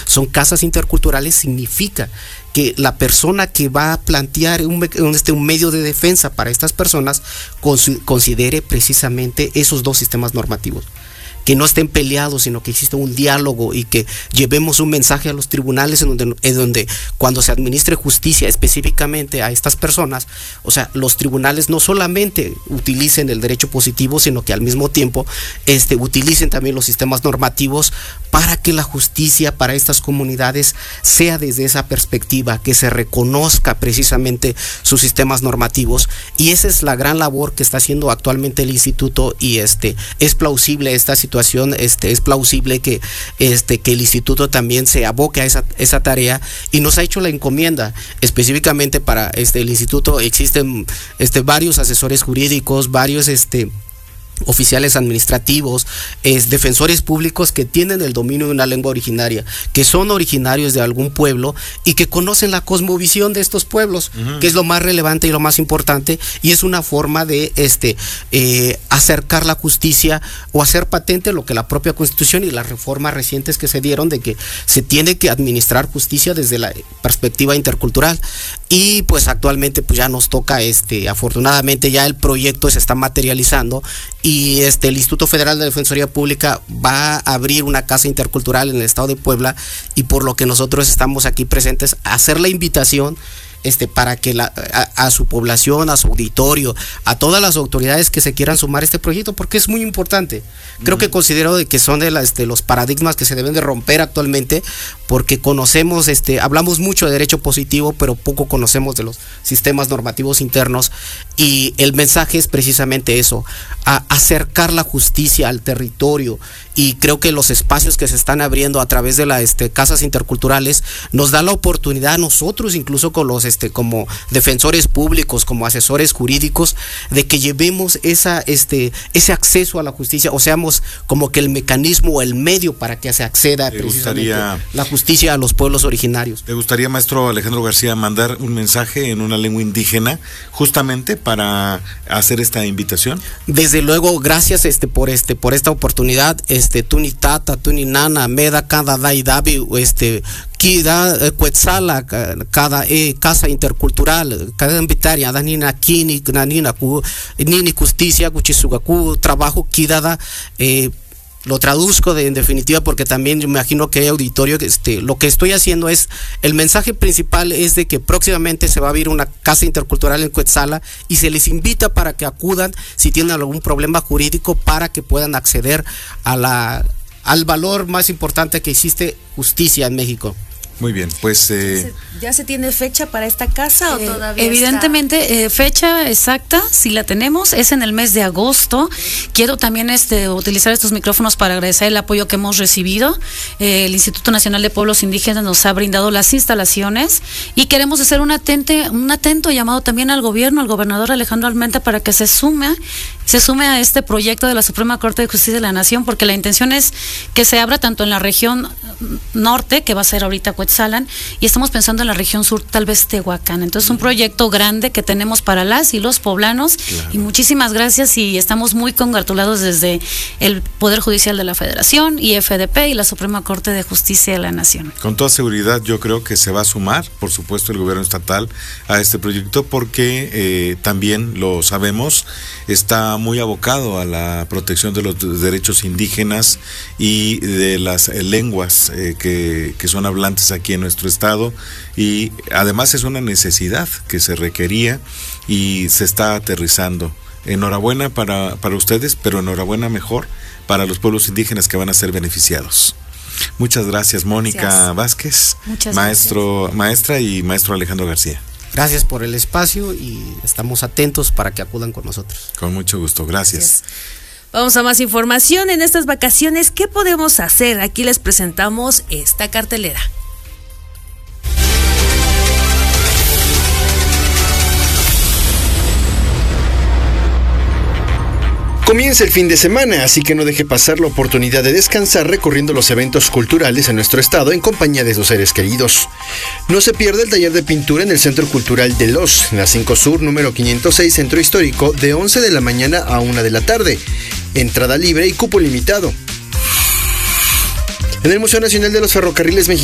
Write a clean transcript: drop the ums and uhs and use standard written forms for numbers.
son casas interculturales, significa que la persona que va a plantear un medio de defensa para estas personas considere precisamente esos dos sistemas normativos, que no estén peleados, sino que exista un diálogo y que llevemos un mensaje a los tribunales en donde cuando se administre justicia específicamente a estas personas, o sea, los tribunales no solamente utilicen el derecho positivo, sino que al mismo tiempo utilicen también los sistemas normativos para que la justicia para estas comunidades sea desde esa perspectiva, que se reconozca precisamente sus sistemas normativos, y esa es la gran labor que está haciendo actualmente el instituto, y es plausible esta situación. Es plausible que el instituto también se aboque a esa tarea, y nos ha hecho la encomienda específicamente para el instituto. Existen varios asesores jurídicos, varios oficiales administrativos, defensores públicos que tienen el dominio de una lengua originaria, que son originarios de algún pueblo y que conocen la cosmovisión de estos pueblos, que es lo más relevante y lo más importante, y es una forma de acercar la justicia o hacer patente lo que la propia Constitución y las reformas recientes que se dieron, de que se tiene que administrar justicia desde la perspectiva intercultural. Y pues actualmente pues ya nos toca, afortunadamente ya el proyecto se está materializando, y el Instituto Federal de Defensoría Pública va a abrir una casa intercultural en el estado de Puebla, y por lo que nosotros estamos aquí presentes a hacer la invitación para que a su población, a su auditorio, a todas las autoridades que se quieran sumar a este proyecto, porque es muy importante. Creo que considero que son de los paradigmas que se deben de romper actualmente, porque conocemos, hablamos mucho de derecho positivo, pero poco conocemos de los sistemas normativos internos, y el mensaje es precisamente eso, acercar la justicia al territorio, y creo que los espacios que se están abriendo a través de las casas interculturales nos da la oportunidad a nosotros, incluso con los como defensores públicos, como asesores jurídicos, de que llevemos ese acceso a la justicia, o seamos como que el mecanismo o el medio para que se acceda precisamente la justicia a los pueblos originarios. ¿Te gustaría, maestro Alejandro García, mandar un mensaje en una lengua indígena justamente para hacer esta invitación? Desde luego, gracias por esta oportunidad. Tuni tata, tuni nana, meda cada dai dabi, Kida Quetzala, cada casa intercultural, cada invitaria, danina kini, nanina ku, nini justicia, kuchisugaku, trabajo, kidada, lo traduzco en definitiva, porque también yo me imagino que hay auditorio, lo que estoy haciendo es, el mensaje principal es de que próximamente se va a abrir una casa intercultural en Quetzala, y se les invita para que acudan si tienen algún problema jurídico, para que puedan acceder al valor más importante que existe, justicia en México. Muy bien, pues... ¿Ya se tiene fecha para esta casa o todavía? Evidentemente, fecha exacta, sí la tenemos, es en el mes de agosto. Quiero también utilizar estos micrófonos para agradecer el apoyo que hemos recibido. El Instituto Nacional de Pueblos Indígenas nos ha brindado las instalaciones, y queremos hacer un atento llamado también al gobierno, al gobernador Alejandro Armenta, para que se sume a este proyecto de la Suprema Corte de Justicia de la Nación, porque la intención es que se abra tanto en la región norte, que va a ser ahorita Cuetzalan, y estamos pensando en la región sur, tal vez Tehuacán. Entonces, un proyecto grande que tenemos para las y los poblanos, claro. Y muchísimas gracias, y estamos muy congratulados desde el Poder Judicial de la Federación, y FDP y la Suprema Corte de Justicia de la Nación. Con toda seguridad yo creo que se va a sumar, por supuesto, el gobierno estatal a este proyecto, porque también lo sabemos, está muy abocado a la protección de los derechos indígenas y de las lenguas que son hablantes aquí en nuestro estado, y además es una necesidad que se requería y se está aterrizando. Enhorabuena para ustedes, pero enhorabuena mejor para los pueblos indígenas que van a ser beneficiados. Muchas gracias, Mónica Vázquez, maestra y maestro Alejandro García. Gracias por el espacio, y estamos atentos para que acudan con nosotros. Con mucho gusto, gracias. Vamos a más información en estas vacaciones. ¿Qué podemos hacer? Aquí les presentamos esta cartelera. Comienza el fin de semana, así que no deje pasar la oportunidad de descansar recorriendo los eventos culturales en nuestro estado en compañía de sus seres queridos. No se pierda el taller de pintura en el Centro Cultural de Los, en la 5 Sur, número 506, Centro Histórico, de 11 de la mañana a 1 de la tarde. Entrada libre y cupo limitado. En el Museo Nacional de los Ferrocarriles Mexicanos,